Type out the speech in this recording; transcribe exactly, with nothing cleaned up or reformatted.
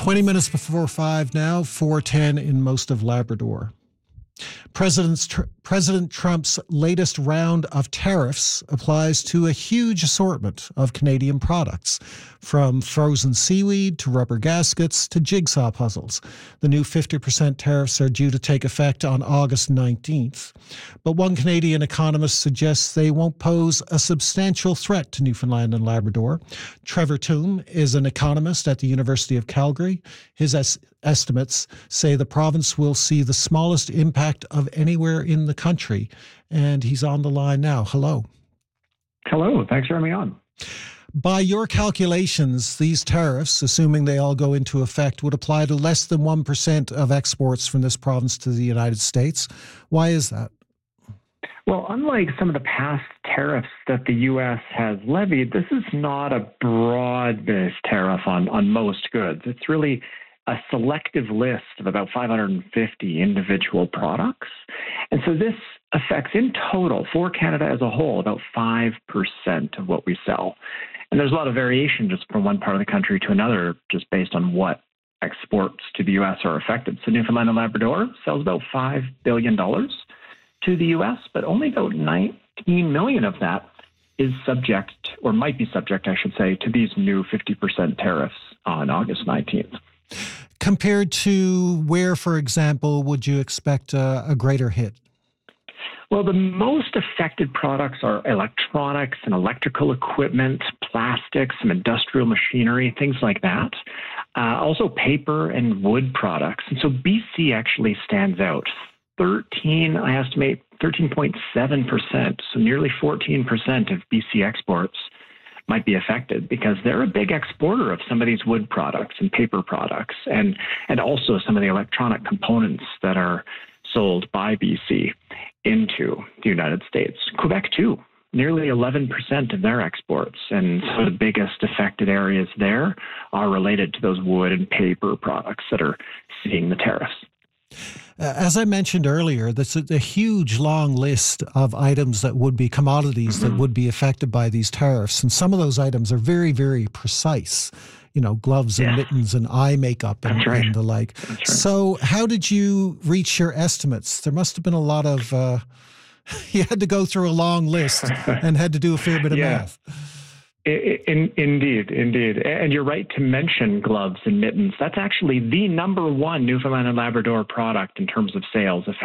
twenty minutes before five now, four ten in most of Labrador. President's, President Trump's latest round of tariffs applies to a huge assortment of Canadian products, from frozen seaweed to rubber gaskets to jigsaw puzzles. The new fifty percent tariffs are due to take effect on August nineteenth. But one Canadian economist suggests they won't pose a substantial threat to Newfoundland and Labrador. Trevor Toome is an economist at the University of Calgary. His es- estimates say the province will see the smallest impact of anywhere in the country. And he's on the line now. Hello. Hello. Thanks for having me on. By your calculations, these tariffs, assuming they all go into effect, would apply to less than one percent of exports from this province to the United States. Why is that? Well, unlike some of the past tariffs that the U S has levied, this is not a broad-based tariff on, on most goods. It's really a selective list of about five hundred fifty individual products. And so this affects in total for Canada as a whole about five percent of what we sell. And there's a lot of variation just from one part of the country to another, just based on what exports to the U S are affected. So Newfoundland and Labrador sells about five billion dollars to the U S, but only about nineteen million dollars of that is subject, or might be subject, I should say, to these new fifty percent tariffs on August nineteenth. Compared to where, for example, would you expect a, a greater hit? Well, the most affected products are electronics and electrical equipment, plastics, some industrial machinery, things like that. Uh, also paper and wood products. And so B C actually stands out. thirteen, I estimate, thirteen point seven percent, so nearly fourteen percent of B C exports might be affected because they're a big exporter of some of these wood products and paper products, and, and also some of the electronic components that are sold by B C into the United States. Quebec, too, nearly eleven percent of their exports, and some of the biggest affected areas there are related to those wood and paper products that are seeing the tariffs. As I mentioned earlier, there's a, a huge long list of items that would be commodities mm-hmm. that would be affected by these tariffs. And some of those items are very, very precise, you know, gloves and yeah. mittens and eye makeup and, right. and the like. Right. So how did you reach your estimates? There must have been a lot of, uh, you had to go through a long list and had to do a fair bit of yeah. math. In, indeed, indeed. And you're right to mention gloves and mittens. That's actually the number one Newfoundland and Labrador product in terms of sales affected